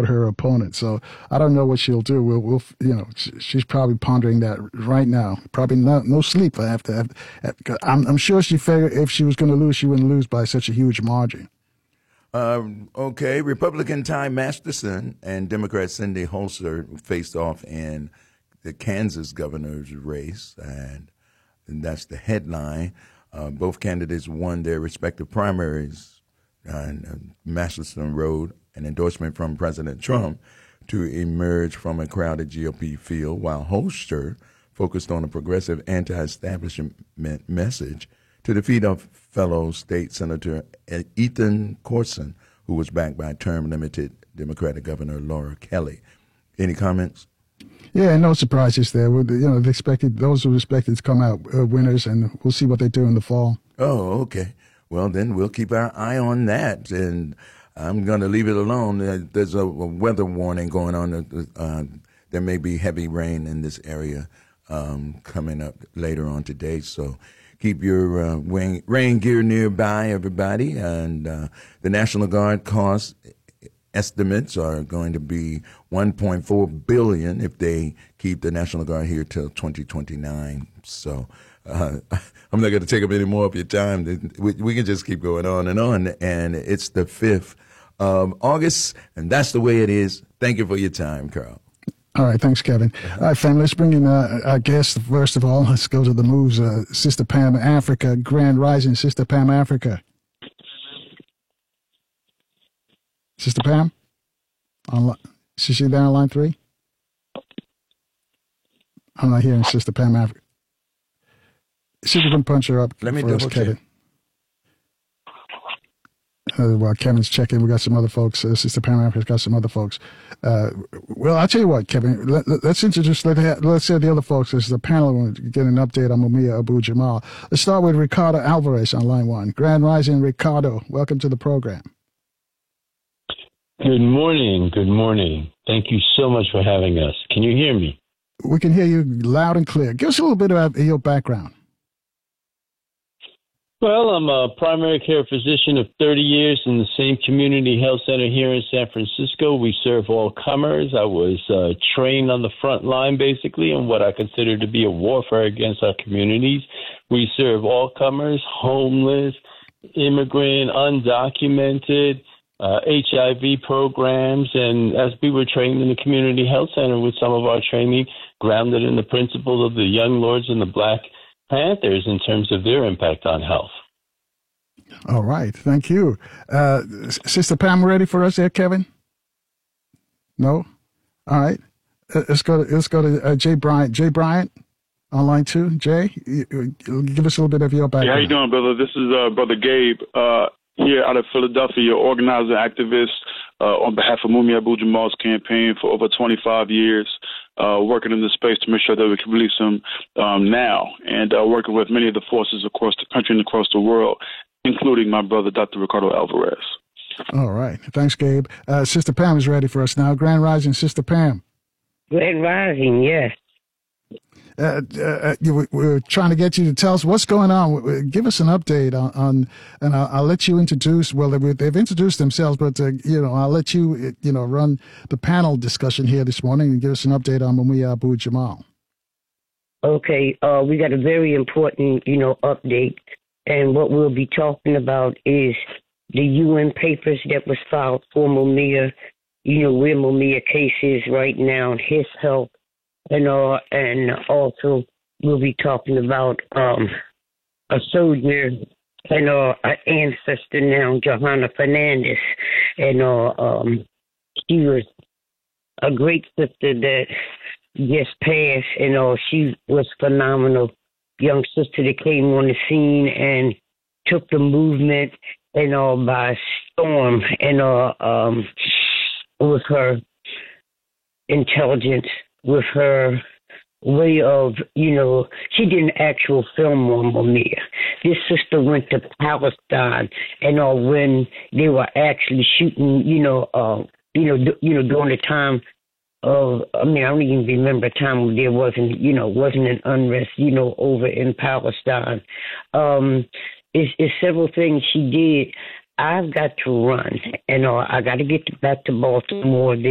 support her opponent. So I don't know what she'll do. We'll she's probably pondering that right now. Probably no sleep after. I'm sure she figured if she was going to lose, she wouldn't lose by such a huge margin. Okay, Republican Ty Masterson and Democrat Cindy Holster faced off in the Kansas governor's race, and that's the headline. Both candidates won their respective primaries, and Masterson wrote an endorsement from President Trump to emerge from a crowded GOP field, while Holster focused on a progressive anti-establishment message to defeat a fellow state senator, Ethan Corson, who was backed by term-limited Democratic Governor Laura Kelly. Any comments? Yeah, no surprises there. They expected those who expected to come out winners, and we'll see what they do in the fall. Oh, okay. Well, then we'll keep our eye on that, and I'm going to leave it alone. There's a weather warning going on. There may be heavy rain in this area coming up later on today, so keep your rain gear nearby, everybody. And the National Guard cost estimates are going to be $1.4 billion if they keep the National Guard here till 2029. So I'm not going to take up any more of your time. We can just keep going on. And it's the 5th of August, and that's the way it is. Thank you for your time, Carl. All right, thanks, Kevin. All right, family, let's bring in our guest. First of all, let's go to the moves. Sister Pam Africa, Grand Rising, Sister Pam Africa. Sister Pam? Is she there on line 3? I'm not hearing Sister Pam Africa. See if we can punch her up. Let me double check. While Kevin's checking, we got some other folks. Sister Pam Africa's got some other folks. Well, I'll tell you what, Kevin. Let's introduce. Let's say the other folks. This is the panel. We'll get an update on Mumia Abu Jamal. Let's start with Ricardo Alvarez on line 1. Grand Rising, Ricardo. Welcome to the program. Good morning. Good morning. Thank you so much for having us. Can you hear me? We can hear you loud and clear. Give us a little bit about your background. Well, I'm a primary care physician of 30 years in the same community health center here in San Francisco. We serve all comers. I was trained on the front line, basically, in what I consider to be a warfare against our communities. We serve all comers, homeless, immigrant, undocumented, HIV programs. And as we were trained in the community health center with some of our training grounded in the principles of the Young Lords and the Black Panthers in terms of their impact on health. All right. Thank you. Sister Pam, ready for us there, Kevin? No? All right. Let's go to Jay Bryant. Jay Bryant on line 2. Jay, give us a little bit of your background. Hey, how you doing, brother? This is Brother Gabe here out of Philadelphia, organizer, activist on behalf of Mumia Abu Jamal's campaign for over 25 years. Working in this space to make sure that we can release him now, and working with many of the forces across the country and across the world, including my brother, Dr. Ricardo Alvarez. All right. Thanks, Gabe. Sister Pam is ready for us now. Grand Rising, Sister Pam. Grand Rising, yes. We're trying to get you to tell us what's going on. Give us an update on and I'll let you introduce. Well, they've introduced themselves, but I'll let you run the panel discussion here this morning and give us an update on Mumia Abu Jamal. Okay, we got a very important update, and what we'll be talking about is the UN papers that was filed for Mumia. Where Mumia case is right now, his health. And also we'll be talking about a soldier and an ancestor now, Johanna Fernandez. And she was a great sister that just passed, and she was phenomenal. Young sister that came on the scene and took the movement by storm, and with her intelligence, with her way of, she did an actual film on Mumia. This sister went to Palestine, and when they were actually shooting, during the time of, I don't even remember a time when there wasn't an unrest, over in Palestine. It's several things she did. I've got to run, and I got to get back to Baltimore.